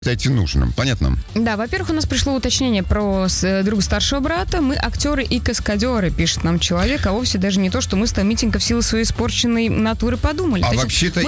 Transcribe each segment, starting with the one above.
Кстати, нужным, понятно? Да, во-первых, у нас пришло уточнение про друга старшего брата. Мы актеры и каскадеры, пишет нам человек, а вовсе даже не то, что мы с Томитенко в силу своей испорченной натуры подумали. А вообще-то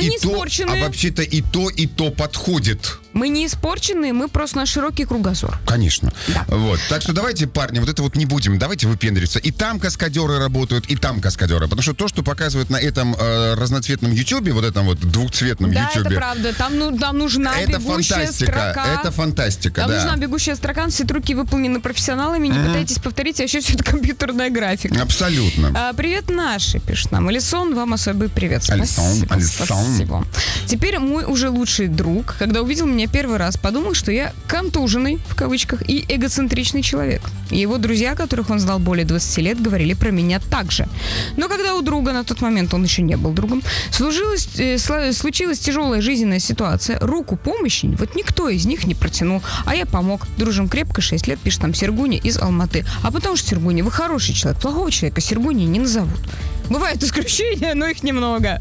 и то подходит. Мы не испорченные, мы просто на широкий кругозор. Конечно. Да. Вот. Так что давайте, парни, вот это вот не будем. Давайте выпендриваться. И там каскадеры работают, и там каскадеры. Потому что то, что показывают на этом разноцветном ютубе, вот этом вот двухцветном ютубе. Да, это правда. Там нужна бегущая строка. Это фантастика, Там да. нужна бегущая строка, все трюки выполнены профессионалами. Не пытайтесь повторить, а еще все это компьютерная графика. Абсолютно. Привет, наши, пишет нам. Алисон, вам особый привет. Спасибо. Теперь мой уже лучший друг, когда увидел меня первый раз, подумал, что я контуженный, в кавычках, и эгоцентричный человек. И его друзья, которых он знал более 20 лет, говорили про меня так же. Но когда у друга, на тот момент он еще не был другом, случилась тяжелая жизненная ситуация, руку помощи вот никто из них не протянул, а я помог. Дружим крепко 6 лет, пишет нам Сергуня из Алматы. А потому что, Сергуня, вы хороший человек, плохого человека Сергуней не назовут. Бывают исключения, но их немного.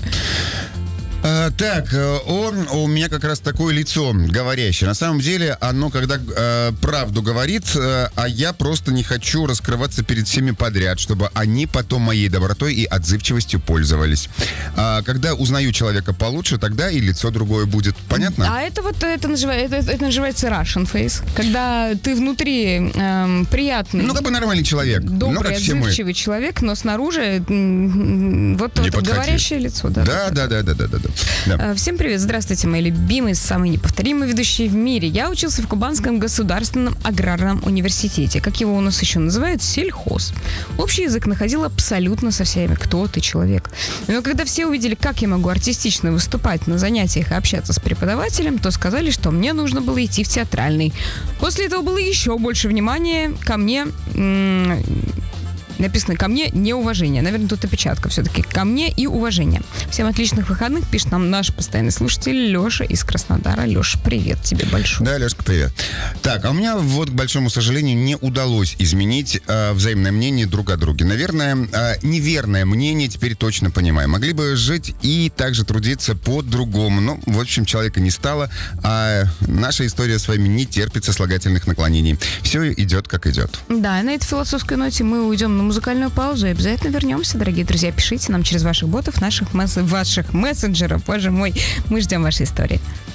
Так, у меня как раз такое лицо говорящее. На самом деле, оно когда правду говорит, а я просто не хочу раскрываться перед всеми подряд, чтобы они потом моей добротой и отзывчивостью пользовались. Когда узнаю человека получше, тогда и лицо другое будет. Понятно? А это называется Russian face. Когда ты внутри приятный. Ну, как бы нормальный человек. Добрый, отзывчивый человек, но снаружи вот это говорящее лицо. Да. Да. Всем привет, здравствуйте, мои любимые, самые неповторимые ведущие в мире. Я учился в Кубанском государственном аграрном университете, как его у нас еще называют, сельхоз. Общий язык находил абсолютно со всеми, кто ты человек. Но когда все увидели, как я могу артистично выступать на занятиях и общаться с преподавателем, то сказали, что мне нужно было идти в театральный. После этого было еще больше внимания ко мне. Написано «ко мне неуважение». Наверное, тут опечатка все-таки. «Ко мне и уважение». Всем отличных выходных, пишет нам наш постоянный слушатель Леша из Краснодара. Леша, привет тебе большой. Да, Лешка, привет. Так, а у меня вот, к большому сожалению, не удалось изменить взаимное мнение друг о друге. Наверное, неверное мнение теперь точно понимаю. Могли бы жить и также трудиться по-другому. Но, в общем, человека не стало, а наша история с вами не терпит сослагательных наклонений. Все идет, как идет. Да, и на этой философской ноте мы уйдем на музыкальную паузу и обязательно вернемся, дорогие друзья. Пишите нам через ваших ботов, ваших мессенджеров. Боже мой, мы ждем вашей истории.